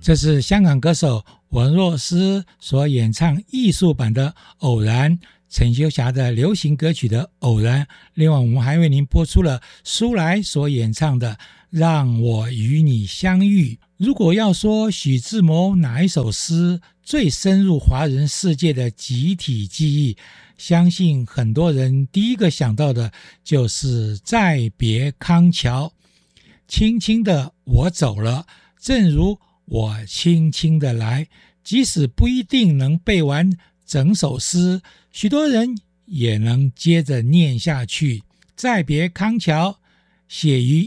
这是香港歌手文若思所演唱艺术版的《偶然》，陈秋霞的流行歌曲的《偶然》。另外我们还为您播出了苏来所演唱的《让我与你相遇》。如果要说许志摩哪一首诗最深入华人世界的集体记忆，相信很多人第一个想到的就是再别康桥。轻轻的我走了，正如我轻轻的来。即使不一定能背完整首诗，许多人也能接着念下去。再别康桥写于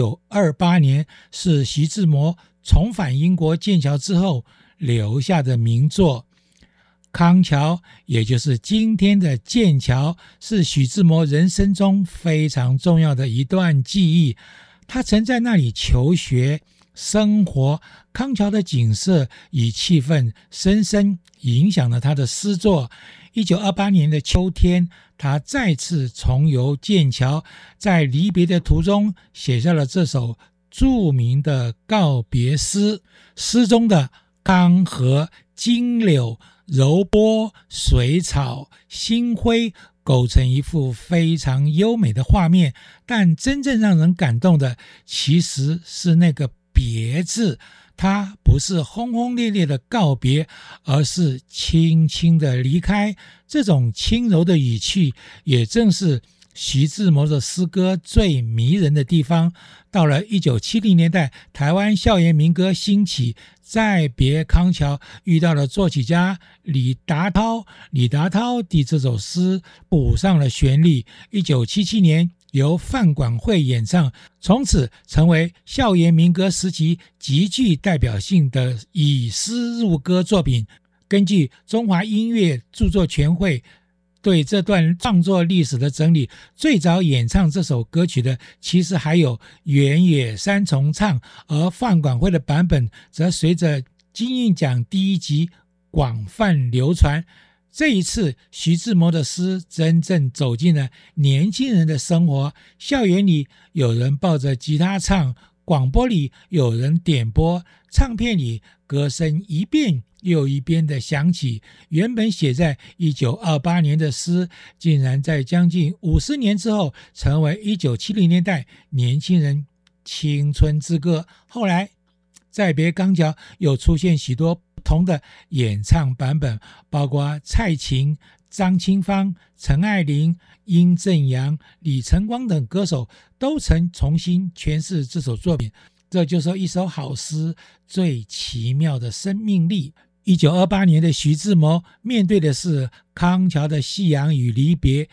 1928年，是徐志摩重返英国剑桥之后留下的名作。康桥也就是今天的剑桥，是许志摩人生中非常重要的一段记忆。他曾在那里求学生活，康桥的景色与气氛深深影响了他的诗作。1928年的秋天，他再次重游剑桥，在离别的途中写下了这首著名的告别诗。诗中的康河、金柳、柔波、水草、星辉构成一幅非常优美的画面，但真正让人感动的其实是那个别字。它不是轰轰烈烈的告别，而是轻轻的离开。这种轻柔的语气也正是徐志摩的诗歌最迷人的地方。到了1970年代，台湾校园民歌兴起，再别康桥遇到了作曲家李达涛替这首诗补上了旋律。1977年由范管会演唱，从此成为校园民歌时期极具代表性的以诗入歌作品。根据中华音乐著作权会对这段创作历史的整理，最早演唱这首歌曲的其实还有原野三重唱，而范管会的版本则随着金韵奖第1集广泛流传。这一次徐志摩的诗真正走进了年轻人的生活，校园里有人抱着吉他唱，广播里有人点播，唱片里歌声一遍又一遍的响起。原本写在1928年的诗，竟然在将近50年之后成为1970年代年轻人青春之歌。后来再别康桥又出现许多不同的演唱版本，包括蔡琴、张清芳、陈爱玲、殷正阳、李晨光等歌手都曾重新诠释这首作品。这就是一首好诗最奇妙的生命力。1928年的徐志摩面对的是康桥的夕阳与离别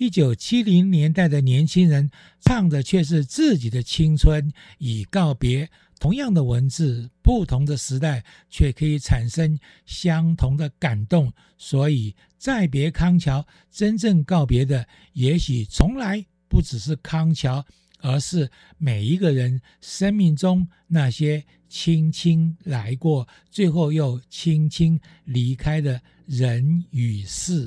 ，1970年代的年轻人唱的却是自己的青春与告别。同样的文字，不同的时代，却可以产生相同的感动。所以再别康桥，真正告别的也许从来不只是康桥，而是每一个人生命中那些轻轻来过，最后又轻轻离开的人与事。